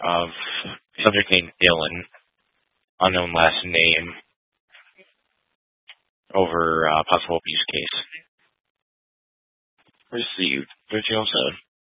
of subject name Dylan, unknown last name, over possible abuse case. Where's the 1307?